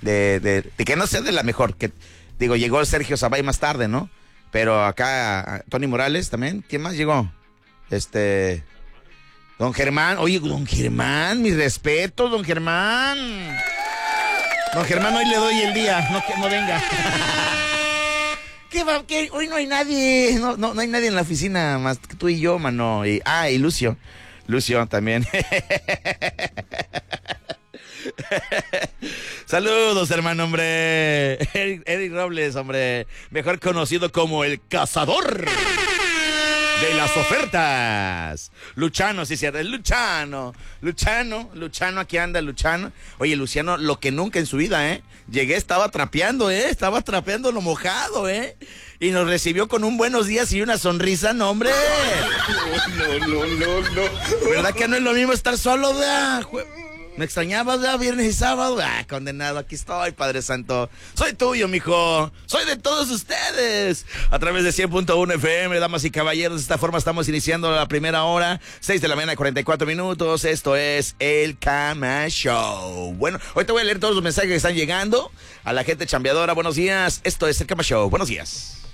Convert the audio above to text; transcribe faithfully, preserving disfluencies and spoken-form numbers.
de, de, de que no sea de la mejor. Que, digo, llegó Sergio Sabay más tarde, ¿no? Pero acá, Tony Morales también. ¿Quién más llegó? Este... Don Germán. Oye, don Germán, mis respetos, don Germán. Don Germán, hoy le doy el día. No, que no venga. ¿Qué va? ¿Qué? Hoy no hay nadie. No, no, no hay nadie en la oficina más que tú y yo, mano. Y, ah, y Lucio. Lucio también. Saludos, hermano, hombre. Eric, Eric Robles, hombre. Mejor conocido como el cazador de las ofertas. Luchano, sí, cierto. Luchano. Luchano, Luchano, aquí anda Luchano. Oye, Luciano, lo que nunca en su vida, ¿eh? Llegué, estaba trapeando, ¿eh? Estaba trapeando lo mojado, ¿eh? Y nos recibió con un buenos días y una sonrisa, no, hombre. No, no, no, no. ¿Verdad que no es lo mismo estar solo, ¿verdad? Me extrañabas, ¿verdad? Viernes y sábado. Ah, condenado, aquí estoy, Padre Santo. Soy tuyo, mijo. Soy de todos ustedes. A través de cien punto uno F M, damas y caballeros. De esta forma estamos iniciando la primera hora. seis de la mañana, cuarenta y cuatro minutos. Esto es El Cama Show. Bueno, hoy te voy a leer todos los mensajes que están llegando. A la gente chambeadora, buenos días. Esto es El Cama Show. Buenos días.